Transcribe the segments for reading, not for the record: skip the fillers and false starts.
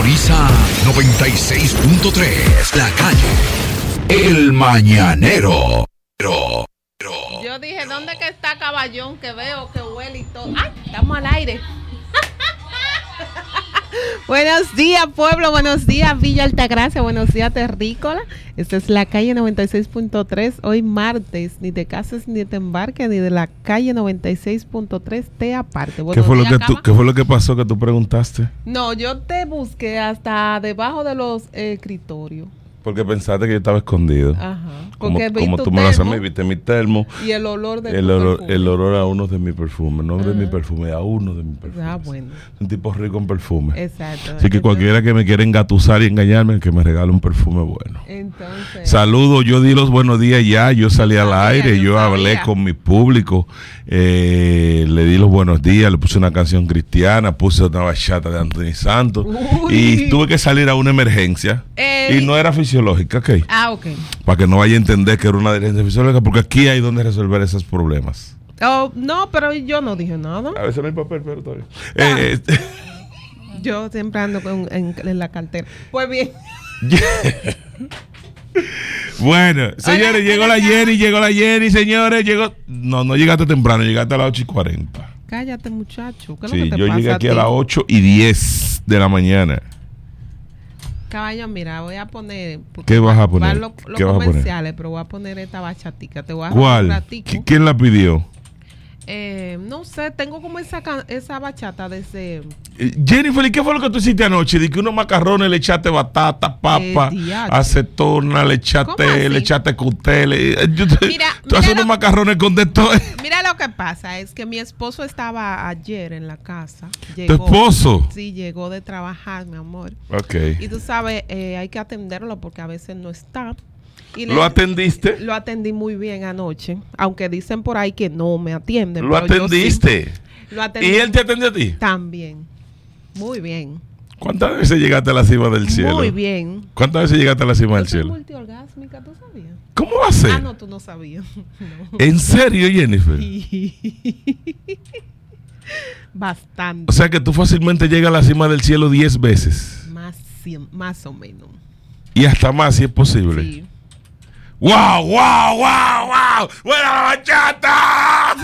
Sintoniza 96.3, La Calle, El Mañanero. Yo dije, ¿dónde que está Caballón? Que veo, que huele y todo. ¡Ay! Estamos al aire. Buenos días, pueblo. Buenos días, Villa Altagracia. Buenos días, Terrícola. Esta es La Calle 96.3. Hoy martes. Ni te cases ni te embarques, ni de La Calle 96.3 te aparte. ¿Qué fue lo que pasó que tú preguntaste? No, yo te busqué hasta debajo de los escritorios. Porque pensaste que yo estaba escondido. Ajá. Como tú me lo haces a mí, viste mi termo. Y el olor de el olor a uno de mi perfume. No de mi perfume, a uno de mi perfume. Ah, bueno. Un tipo rico en perfume. Exacto. Así que cualquiera que me quiera engatusar y engañarme, que me regale un perfume bueno. Entonces. Saludos, yo di los buenos días ya. Yo salí al aire, yo hablé con mi público. Le di los buenos días, le puse una canción cristiana, puse una bachata de Anthony Santos. Y tuve que salir a una emergencia. Y no era fisiológica, ¿ok? Ah, ok. Para que no vaya a entender que era una diligencia fisiológica, porque aquí hay donde resolver esos problemas. Oh, no, pero yo no dije nada. A veces no hay papel, pero todavía. Yo siempre ando en la cartera. Pues bien. Bueno, señores, llegó la Jenny, señores, no llegaste temprano, llegaste a las 8:40. Cállate, muchacho. ¿Qué es sí, lo que te yo pasa llegué aquí a las 8:10 de la mañana. Caballo, mira, voy a poner. ¿Qué vas a poner? Los comerciales, pero voy a poner esta bachatica. Te voy a ¿Cuál? ¿Quién la pidió? No sé, tengo como esa bachata de ese. Jennifer, ¿y qué fue lo que tú hiciste anoche? De que unos macarrones le echaste batata, papa, acetona, le echaste cutele. Tú haces unos macarrones con de todo. Mira, lo que pasa es que mi esposo estaba ayer en la casa. ¿Tu esposo? Sí, llegó de trabajar, mi amor. Ok. Y tú sabes, hay que atenderlo porque a veces no está. ¿Lo atendiste? Lo atendí muy bien anoche, aunque dicen por ahí que no me atienden. ¿Lo atendiste? Sí, lo atendí. ¿Y él te atendió a ti? También. Muy bien. ¿Cuántas veces llegaste a la cima del cielo? Muy bien. ¿Cuántas veces llegaste a la cima del cielo? Yo soy multiorgásmica, ¿tú sabías? ¿Cómo va a ser? Ah, no, tú no sabías. No. ¿En serio, Jennifer? Bastante. O sea que tú fácilmente llegas a la cima del cielo 10 veces. Más o menos. Y hasta más, si es posible. Sí. ¡Wow! ¡Buena la bachata!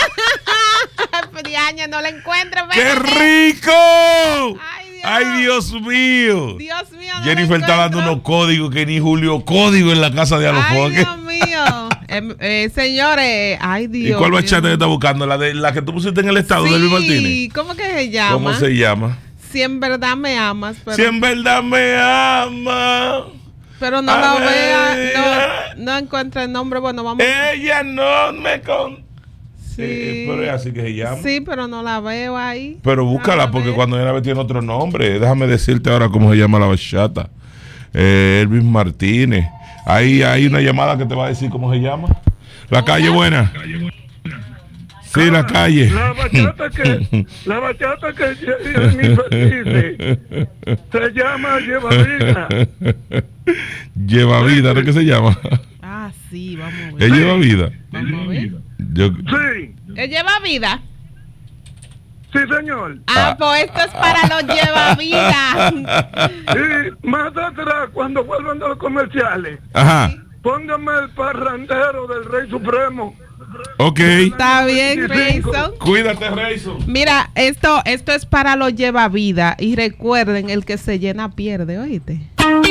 Diaña, no la encuentro. ¡Qué rico! ¡Ay, Dios mío! Dios mío, no Jennifer está dando unos códigos que ni Julio Código en la casa de Alofoque. Dios mío. Señores, ay, Dios. ¿Y cuál bachata te está buscando? ¿La que tú pusiste en el estado de Luis Martínez? Sí, ¿cómo que se llama? ¿Cómo se llama? Si en verdad me amas. Pero... Si en verdad me amas. Pero no la vea, no encuentra el nombre. Bueno, vamos. Ella no me Sí. Pero es así que se llama. Sí, pero no la veo ahí. Pero búscala porque cuando ella la ve tiene otro nombre. Déjame decirte ahora cómo se llama la bachata. Elvis Martínez. Ahí hay una llamada que te va a decir cómo se llama. La Calle Buena. Sí, La Calle. La bachata que Jennifer dice se llama Lleva Vida. Lleva Vida, ¿no es que se llama? Ah, sí, vamos a ver. ¿Él lleva vida? Vamos a ver. Sí. ¿Él lleva vida? Sí, señor. Pues esto es para los lleva vida. Y más atrás, cuando vuelvan a los comerciales, ajá, póngame el parrandero del Rey Supremo. Ok. Está bien, Rayson. Cuídate, Rayson. Mira, esto es para los lleva vida. Y recuerden, el que se llena pierde, ¿oíste?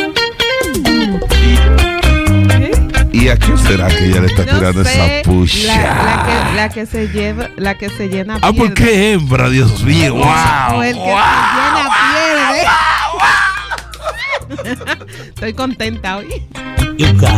¿Y a quién será que ella le está tirando esa pucha? La que se llena pierde. ¿Por qué hembra, Dios mío? ¡Wow! El que se llena pierde. Estoy contenta hoy. You got